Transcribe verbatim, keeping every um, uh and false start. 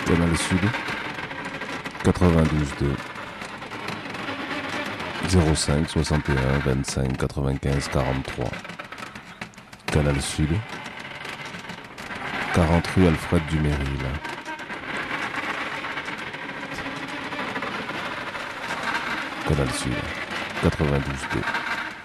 Canal Sud, quatre-vingt-douze deux, zéro cinq soixante et un vingt-cinq quatre-vingt-quinze quarante-trois. Canal Sud, quarante rue Alfred Duméryl. Canal Sud, quatre-vingt-douze deux.